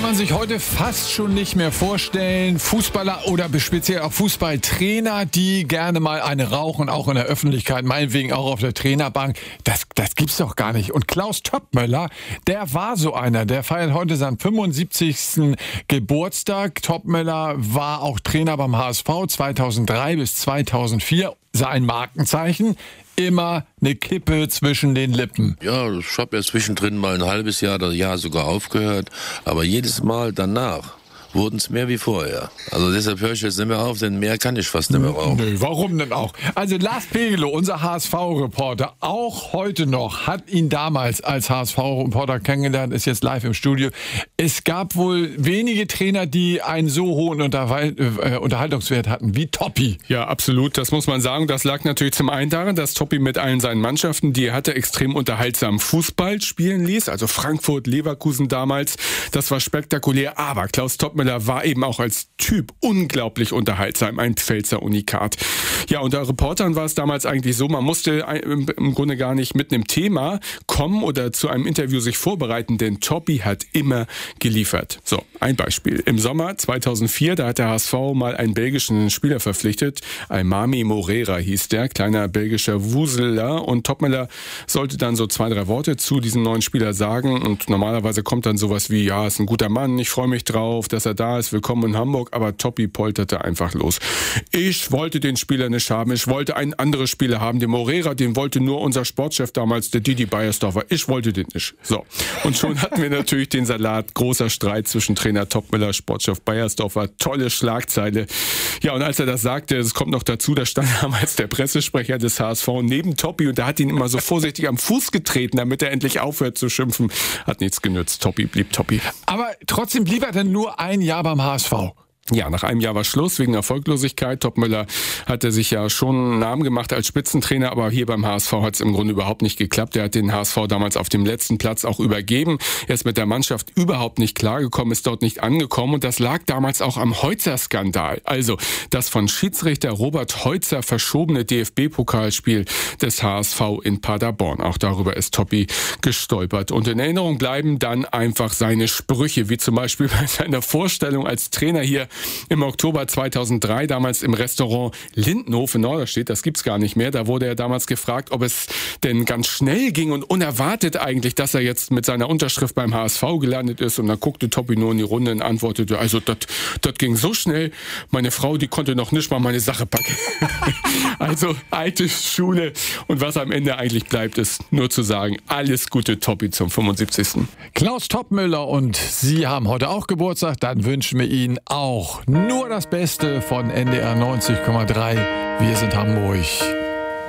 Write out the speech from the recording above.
man sich heute fast schon nicht mehr vorstellen. Fußballer oder speziell auch Fußballtrainer, die gerne mal eine rauchen, auch in der Öffentlichkeit, meinetwegen auch auf der Trainerbank. Das gibt's doch gar nicht. Und Klaus Toppmöller, der war so einer. Der feiert heute seinen 75. Geburtstag. Toppmöller war auch Trainer beim HSV 2003 bis 2004. Sein Markenzeichen: immer eine Kippe zwischen den Lippen. Ja, ich habe ja zwischendrin mal ein halbes Jahr sogar aufgehört, aber jedes Mal danach wurden es mehr wie vorher. Also deshalb höre ich jetzt nicht mehr auf, denn mehr kann ich fast nicht mehr rauchen. Nö, warum denn auch? Also Lars Pegelow, unser HSV-Reporter, auch heute noch, hat ihn damals als HSV-Reporter kennengelernt, ist jetzt live im Studio. Es gab wohl wenige Trainer, die einen so hohen Unterhaltungswert hatten wie Toppi. Ja, absolut, das muss man sagen. Das lag natürlich zum einen daran, dass Toppi mit allen seinen Mannschaften, die er hatte, extrem unterhaltsam Fußball spielen ließ. Also Frankfurt, Leverkusen damals, das war spektakulär. Aber Klaus Toppmöller war eben auch als Typ unglaublich unterhaltsam, ein Pfälzer Unikat. Ja, unter Reportern war es damals eigentlich so, man musste im Grunde gar nicht mit einem Thema kommen oder zu einem Interview sich vorbereiten, denn Toppi hat immer geliefert. So, ein Beispiel. Im Sommer 2004, da hat der HSV mal einen belgischen Spieler verpflichtet. Aimami Moreira hieß der, kleiner belgischer Wuseler. Und Toppmöller sollte dann so 2-3 Worte zu diesem neuen Spieler sagen. Und normalerweise kommt dann sowas wie, ja, ist ein guter Mann, ich freue mich drauf, dass er da ist, willkommen in Hamburg. Aber Toppi polterte einfach los. Ich wollte den Spieler nicht haben, ich wollte einen anderen Spieler haben. Den Moreira, den wollte nur unser Sportchef damals, der Didi Beiersdorfer. Ich wollte den nicht. So. Und schon hatten wir natürlich den Salat. Großer Streit zwischen Trainer Toppmöller, Sportchef Beiersdorfer. Tolle Schlagzeile. Ja, und als er das sagte, es kommt noch dazu, da stand damals der Pressesprecher des HSV neben Toppi und der hat ihn immer so vorsichtig am Fuß getreten, damit er endlich aufhört zu schimpfen. Hat nichts genützt. Toppi blieb Toppi. Aber trotzdem blieb er denn nur ein Jahr beim HSV. Ja, nach einem Jahr war Schluss wegen Erfolglosigkeit. Toppmöller hatte sich ja schon einen Namen gemacht als Spitzentrainer, aber hier beim HSV hat es im Grunde überhaupt nicht geklappt. Er hat den HSV damals auf dem letzten Platz auch übergeben. Er ist mit der Mannschaft überhaupt nicht klargekommen, ist dort nicht angekommen und das lag damals auch am Heutzer-Skandal. Also das von Schiedsrichter Robert Heutzer verschobene DFB-Pokalspiel des HSV in Paderborn. Auch darüber ist Toppi gestolpert. Und in Erinnerung bleiben dann einfach seine Sprüche, wie zum Beispiel bei seiner Vorstellung als Trainer hier im Oktober 2003, damals im Restaurant Lindenhof in Norderstedt, das gibt's gar nicht mehr. Da wurde er damals gefragt, ob es denn ganz schnell ging und unerwartet eigentlich, dass er jetzt mit seiner Unterschrift beim HSV gelandet ist. Und dann guckte Toppi nur in die Runde und antwortete, also das ging so schnell, meine Frau, die konnte noch nicht mal meine Sache packen. Also alte Schule. Und was am Ende eigentlich bleibt, ist nur zu sagen, alles Gute Toppi zum 75. Klaus Toppmöller und Sie haben heute auch Geburtstag, dann wünschen wir Ihnen auch nur das Beste von NDR 90,3. Wir sind Hamburg.